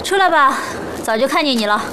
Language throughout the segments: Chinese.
出来吧，早就看见你了。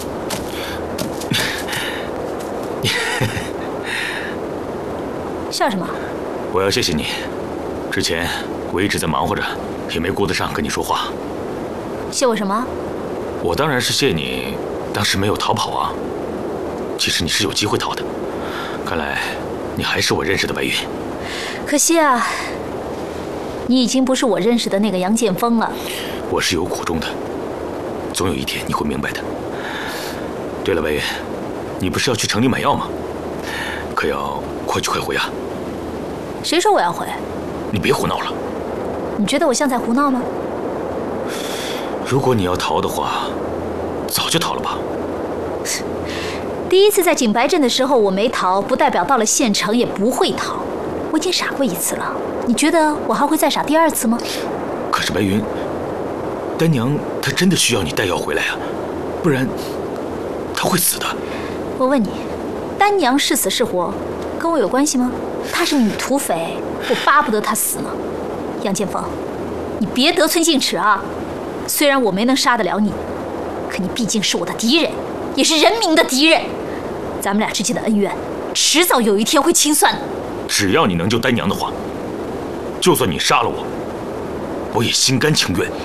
笑什么？ 我要谢谢你，之前我一直在忙活着，也没顾得上跟你说话。 谢我什么？ 我当然是谢你，当时没有逃跑啊。其实你是有机会逃的，看来你还是我认识的白云。 可惜啊，你已经不是我认识的那个杨剑锋了。 我是有苦衷的，总有一天你会明白的。对了，白云，你不是要去城里买药吗？可要快去快回啊！ 谁说我要回？ 你别胡闹了。 你觉得我像在胡闹吗？ 如果你要逃的话，早就逃了吧。 第一次在景白镇的时候我没逃，不代表到了县城也不会逃。我已经傻过一次了，你觉得我还会再傻第二次吗？ 可是白云，丹娘她真的需要你带药回来啊，不然她会死的。 我问你，丹娘是死是活，跟我有关系吗？她是女土匪，我巴不得她死呢。杨剑锋，你别得寸进尺啊！虽然我没能杀得了你，可你毕竟是我的敌人，也是人民的敌人。咱们俩之间的恩怨，迟早有一天会清算的。 只要你能救丹娘的话，就算你杀了我，我也心甘情愿。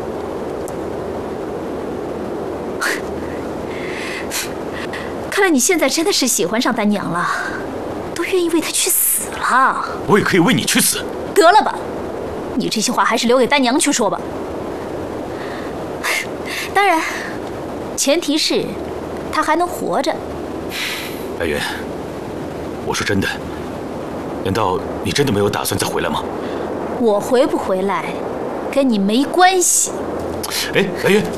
看来你现在真的是喜欢上丹娘了，都愿意为她去死了。 我也可以为你去死。 得了吧，你这些话还是留给丹娘去说吧。当然，前提是她还能活着。 白云，我说真的，难道你真的没有打算再回来吗？ 我回不回来，跟你没关系。 哎，白云，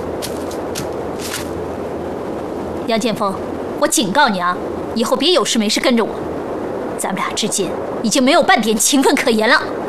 杨剑锋，我警告你啊，以后别有事没事跟着我，咱们俩之间已经没有半点情分可言了。